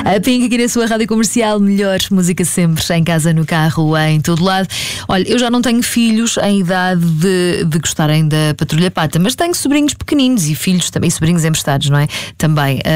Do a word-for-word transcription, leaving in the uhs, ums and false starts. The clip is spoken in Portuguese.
A Pink aqui na sua rádio comercial, melhor música sempre, em casa, no carro, em todo lado. Olha, eu já não tenho filhos em idade de, de gostarem da Patrulha Pata, mas tenho sobrinhos pequeninos e filhos também, sobrinhos emprestados, não é? Também.